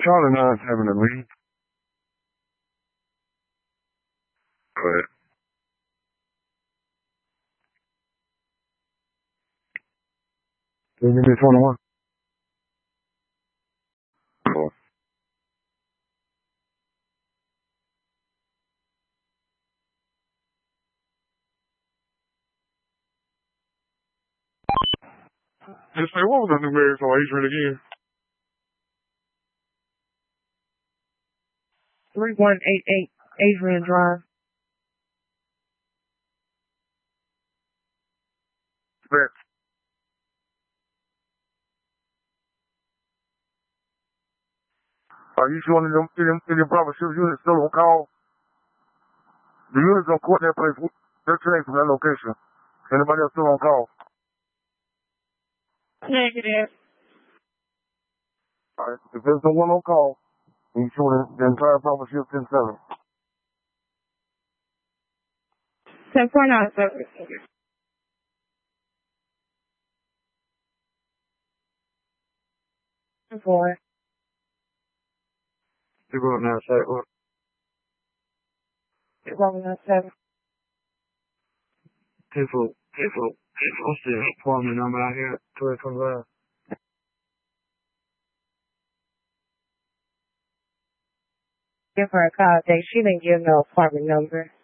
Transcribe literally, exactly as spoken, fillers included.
Charlie nine's having a lead. Go ahead. Can you give me twenty-one? Cool. Just say, what was the numerics on Adrian again? three one eight eight Adrian Drive. Bet. Are you sure any of them, any, of them- any of them Bravo Shield units still on call? The units on court that place, they're trained from that location. Anybody else still on call? Negative. All right. If there's no one on call, you sure the, the entire Bravo Shield ten seven. ten four nine seven. Four. You go now, say what? Zero nine seven. People, people, people still calling me number out here, two twenty-five. Give her a call. They she didn't give no apartment number.